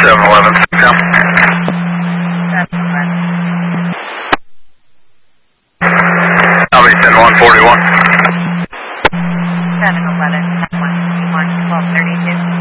711, yeah. 711. I'll be 141. 711, 1, 1232.